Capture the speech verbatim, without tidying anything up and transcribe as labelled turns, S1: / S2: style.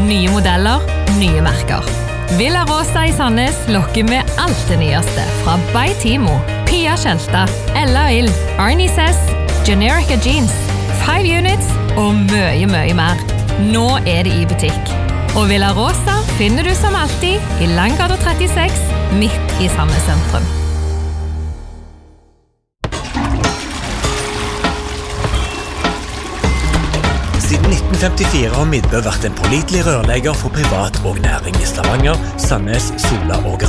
S1: Nye modeller, nye merker. Villa Rosa i Sandnes lokker med alt det nyeste fra By Timo, Pia Kjelta, Ella Ill, Arnie Sess, Generica Jeans, Five Units og mye, mye mer. Nå er det i butikk. Og Villa Rosa finner du som alltid i Langgata trettiseks, midt i Sandnes sentrum.
S2: Siden nitten femtifire har Midtbø vært en pålitelig rørlegger for privat og næring i Stavanger, Sandnes, Sola og